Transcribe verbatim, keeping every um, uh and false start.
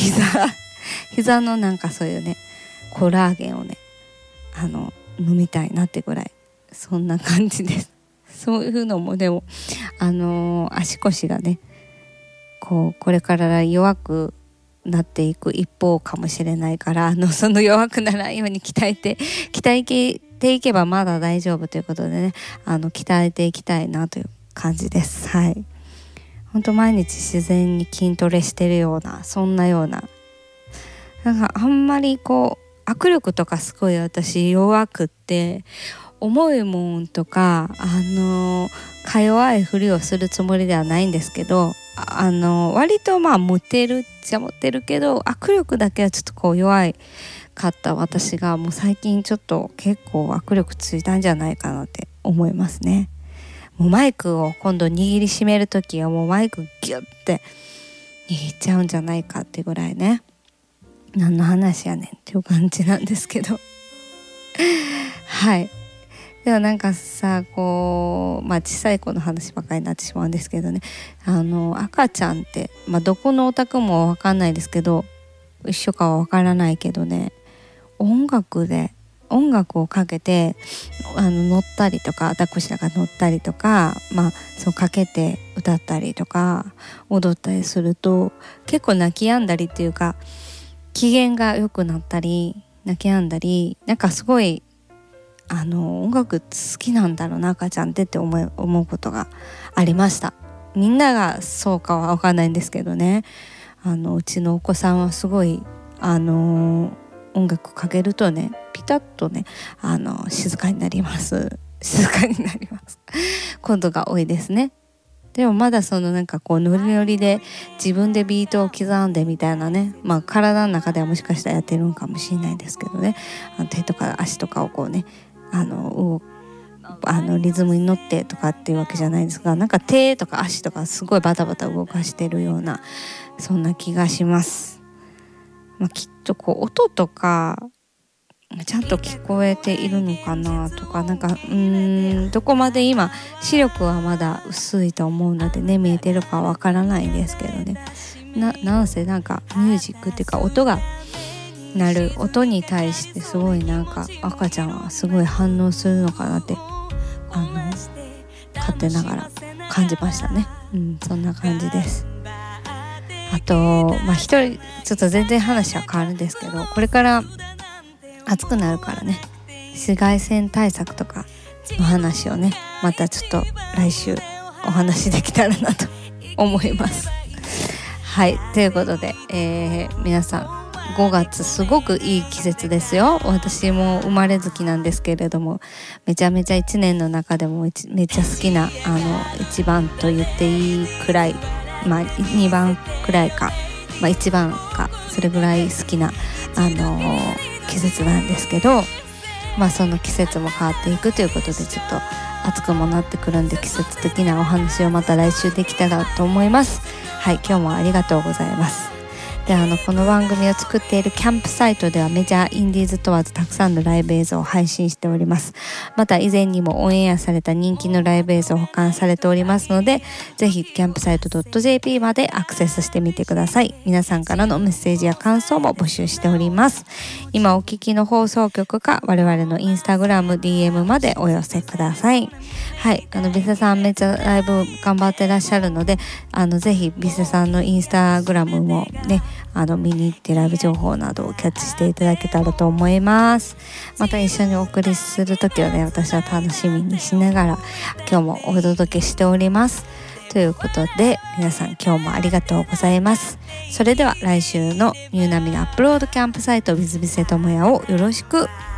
膝膝のなんかそういうねコラーゲンをねあの飲みたいなってぐらいそんな感じです。そういうのもでもあのー、足腰がねこうこれから弱くなっていく一方かもしれないからあのその弱くならんように鍛えて鍛えていけばまだ大丈夫ということでねあの鍛えていきたいなという感じです。はい。本当毎日自然に筋トレしてるようなそんなようななんかあんまりこう握力とかすごい私弱くって重いもんとかあのか弱いふりをするつもりではないんですけどあの割とまあ持てるっちゃ持てるけど握力だけはちょっとこう弱いかった私がもう最近ちょっと結構握力ついたんじゃないかなって思いますね。もうマイクを今度握りしめるときはもうマイクギュッて握っちゃうんじゃないかってぐらいね何の話やねんっていう感じなんですけどはいでもなんかさこうまあ小さい子の話ばっかりになってしまうんですけどねあの赤ちゃんって、まあ、どこのお宅も分かんないですけど一緒かは分からないけどね音楽で音楽をかけてあの乗ったりとか抱っこしながら乗ったりとかまあそうかけて歌ったりとか踊ったりすると結構泣き止んだりっていうか機嫌が良くなったり泣き止んだりなんかすごいあの音楽好きなんだろうな赤ちゃんってって思い思うことがありました。みんながそうかは分かんないんですけどねあのうちのお子さんはすごいあの音楽かけるとねピタッとねあの静かになります静かになりますことが多いですね。でもまだそのなんかこうノリノリで自分でビートを刻んでみたいなねまあ体の中ではもしかしたらやってるのかもしれないですけどねあの手とか足とかをこうねあのあのリズムに乗ってとかっていうわけじゃないですがなんか手とか足とかすごいバタバタ動かしてるようなそんな気がします。まあ、きっとこう音とかちゃんと聞こえているのかなとかなんかうーんどこまで今視力はまだ薄いと思うのでね見えてるかわからないんですけどね な, なんせなんかミュージックっていうか音が鳴る音に対してすごいなんか赤ちゃんはすごい反応するのかなってあの勝手ながら感じましたね。うんそんな感じです。あとまあ一人ちょっと全然話は変わるんですけどこれから暑くなるからね紫外線対策とかの話をねまたちょっと来週お話できたらなと思いますはいということで、えー、皆さんごがつすごくいい季節ですよ。私も生まれ月なんですけれどもめちゃめちゃいちねんの中でもめっちゃ好きなあの一番と言っていいくらいまあにばんくらいか、まあ、いちばんかそれぐらい好きなあのー季節なんですけどまあその季節も変わっていくということでちょっと暑くもなってくるんで季節的なお話をまた来週できたらと思います。はい今日もありがとうございます。であのこの番組を作っているキャンプサイトではメジャーインディーズ問わずたくさんのライブ映像を配信しております。また以前にもオンエアされた人気のライブ映像を保管されておりますのでぜひキャンプサイト .jp までアクセスしてみてください。皆さんからのメッセージや感想も募集しております。今お聞きの放送局か我々のインスタグラム ディーエム までお寄せください。はいあのビセさんめっちゃライブ頑張ってらっしゃるのであのぜひビセさんのインスタグラムもねあの見に行ってライブ情報などをキャッチしていただけたらと思います。また一緒にお送りするときはね私は楽しみにしながら今日もお届けしておりますということで皆さん今日もありがとうございます。それでは来週のニューナミのアップロードキャンプサイトビズビセトモヤをよろしく。